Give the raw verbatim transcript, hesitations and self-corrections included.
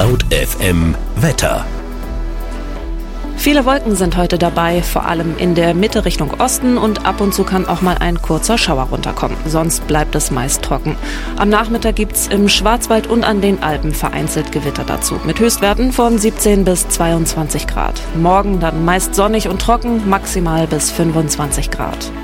Laut F M Wetter. Viele Wolken sind heute dabei, vor allem in der Mitte Richtung Osten, und ab und zu kann auch mal ein kurzer Schauer runterkommen. Sonst bleibt es meist trocken. Am Nachmittag gibt's im Schwarzwald und an den Alpen vereinzelt Gewitter dazu, mit Höchstwerten von siebzehn bis zweiundzwanzig Grad. Morgen dann meist sonnig und trocken, maximal bis fünfundzwanzig Grad.